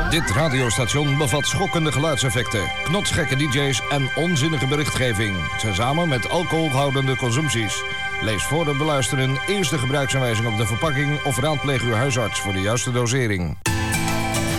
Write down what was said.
Dit radiostation bevat schokkende geluidseffecten, knotsgekke dj's en onzinnige berichtgeving. Tezamen met alcoholhoudende consumpties. Lees voor het beluisteren eerst de gebruiksaanwijzing op de verpakking of raadpleeg uw huisarts voor de juiste dosering.